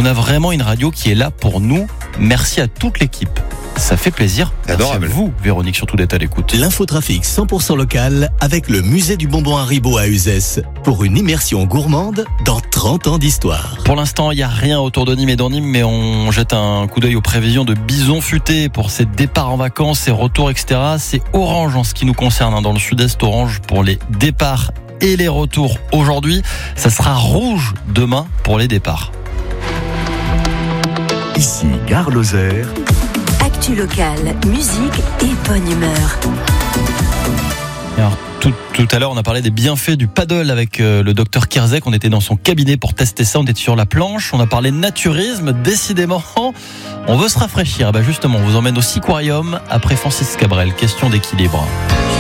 a vraiment une radio qui est là pour nous. Merci à toute l'équipe. Ça fait plaisir. Adorable. Merci à vous, Véronique, surtout d'être à l'écoute. L'infotrafic 100% local avec le musée du bonbon Haribo à Uzès pour une immersion gourmande dans 30 ans d'histoire. Pour l'instant, il n'y a rien autour de Nîmes et dans Nîmes, mais on jette un coup d'œil aux prévisions de Bison Futé pour ses départs en vacances, ses retours, etc. C'est orange en ce qui nous concerne, dans le sud-est, orange pour les départs et les retours aujourd'hui. Ça sera rouge demain pour les départs. Ici Gare Lozère. Actu locale, musique et bonne humeur. Alors, tout à l'heure, on a parlé des bienfaits du paddle avec le docteur Kierzek. On était dans son cabinet pour tester ça. On était sur la planche. On a parlé de naturisme. Décidément, on veut se rafraîchir. Justement, on vous emmène au Siquarium après Francis Cabrel. Question d'équilibre.